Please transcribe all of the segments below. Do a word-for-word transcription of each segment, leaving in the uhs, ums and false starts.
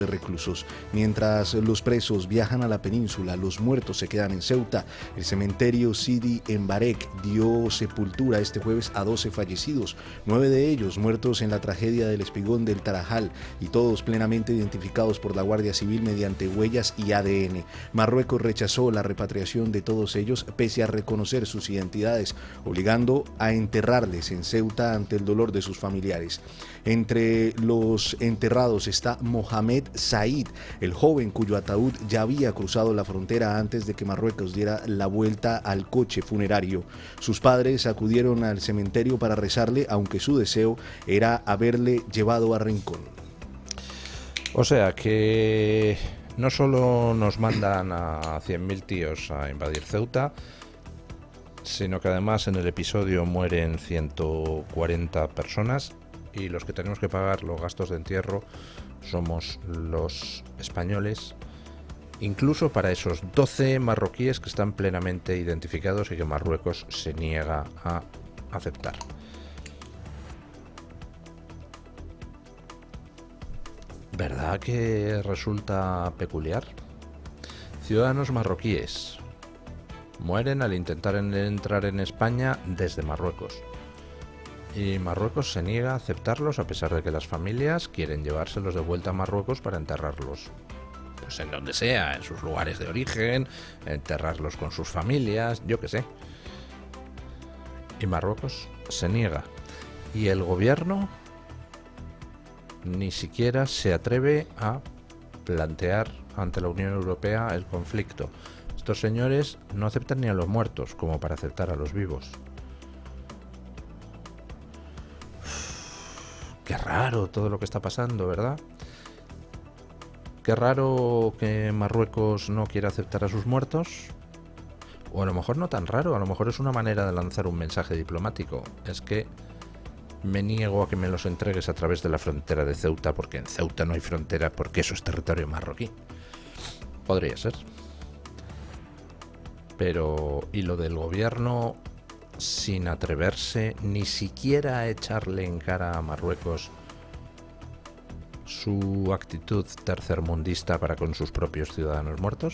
de reclusos. Mientras los presos viajan a la península, los muertos se quedan en Ceuta. El cementerio Sidi Embarek dio sepultura este jueves a doce fallecidos, nueve de ellos muertos en la tragedia del Espigón del Tarajal y todos plenamente identificados por la Guardia Civil mediante huellas y A D N. Marruecos rechazó la repatriación de todos ellos pese a reconocer sus identidades, obligando a enterrarles en Ceuta ante el dolor de sus familiares. Entre los enterrados está Mohamed Said, el joven cuyo ataúd ya había cruzado la frontera antes de que Marruecos diera la vuelta al coche funerario. Sus padres acudieron al cementerio para rezarle, aunque su deseo era haberle llevado a Rincón. O sea que no solo nos mandan a cien mil tíos a invadir Ceuta, sino que además en el episodio mueren ciento cuarenta personas y los que tenemos que pagar los gastos de entierro somos los españoles, incluso para esos doce marroquíes que están plenamente identificados y que Marruecos se niega a aceptar. ¿Verdad que resulta peculiar? Ciudadanos marroquíes mueren al intentar entrar en España desde Marruecos. Y Marruecos se niega a aceptarlos a pesar de que las familias quieren llevárselos de vuelta a Marruecos para enterrarlos. Pues en donde sea, en sus lugares de origen, enterrarlos con sus familias, yo qué sé. Y Marruecos se niega. Y el gobierno ni siquiera se atreve a plantear ante la Unión Europea el conflicto. Estos señores no aceptan ni a los muertos como para aceptar a los vivos. Qué raro todo lo que está pasando, ¿verdad? Qué raro que Marruecos no quiera aceptar a sus muertos. O a lo mejor no tan raro, a lo mejor es una manera de lanzar un mensaje diplomático. Es que me niego a que me los entregues a través de la frontera de Ceuta, porque en Ceuta no hay frontera, porque eso es territorio marroquí. Podría ser. Pero, ¿y lo del gobierno sin atreverse ni siquiera a echarle en cara a Marruecos su actitud tercermundista para con sus propios ciudadanos muertos?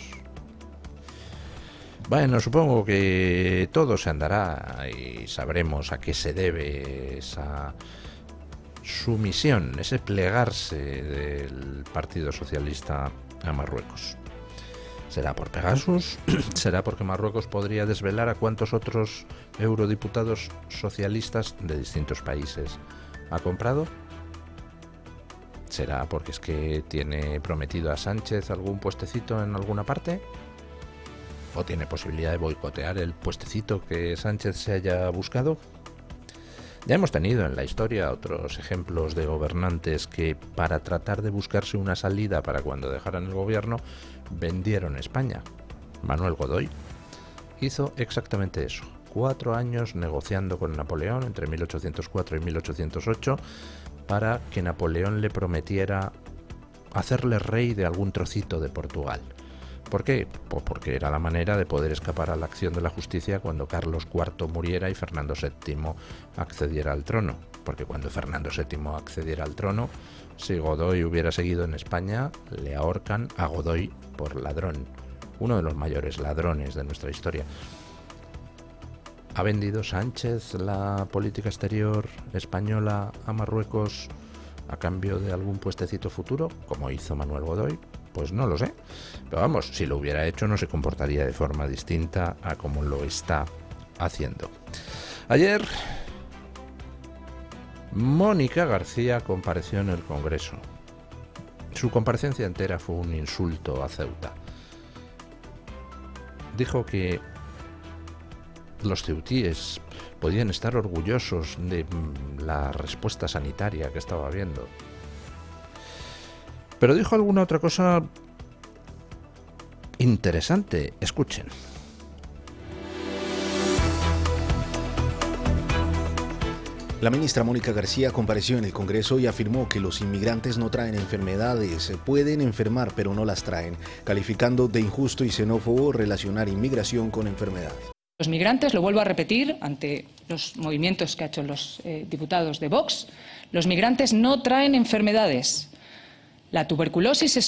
Bueno, supongo que todo se andará y sabremos a qué se debe esa sumisión, ese plegarse del Partido Socialista a Marruecos. ¿Será por Pegasus? ¿Será porque Marruecos podría desvelar a cuántos otros eurodiputados socialistas de distintos países ha comprado? ¿Será porque es que tiene prometido a Sánchez algún puestecito en alguna parte? ¿O tiene posibilidad de boicotear el puestecito que Sánchez se haya buscado? Ya hemos tenido en la historia otros ejemplos de gobernantes que, para tratar de buscarse una salida para cuando dejaran el gobierno, vendieron España. Manuel Godoy hizo exactamente eso. Cuatro años negociando con Napoleón entre mil ochocientos cuatro y mil ochocientos ocho para que Napoleón le prometiera hacerle rey de algún trocito de Portugal. ¿Por qué? Pues porque era la manera de poder escapar a la acción de la justicia cuando Carlos cuarto muriera y Fernando séptimo accediera al trono. Porque cuando Fernando séptimo accediera al trono, si Godoy hubiera seguido en España, le ahorcan a Godoy por ladrón. Uno de los mayores ladrones de nuestra historia. ¿Ha vendido Sánchez la política exterior española a Marruecos a cambio de algún puestecito futuro, como hizo Manuel Godoy? Pues no lo sé. Pero vamos, si lo hubiera hecho no se comportaría de forma distinta a como lo está haciendo. Ayer, Mónica García compareció en el Congreso. Su comparecencia entera fue un insulto a Ceuta. Dijo que los ceutíes podían estar orgullosos de la respuesta sanitaria que estaba habiendo. Pero dijo alguna otra cosa interesante. Escuchen. La ministra Mónica García compareció en el Congreso y afirmó que los inmigrantes no traen enfermedades, pueden enfermar pero no las traen, calificando de injusto y xenófobo relacionar inmigración con enfermedad. Los migrantes, lo vuelvo a repetir, ante los movimientos que han hecho los eh, diputados de Vox, los migrantes no traen enfermedades. La tuberculosis es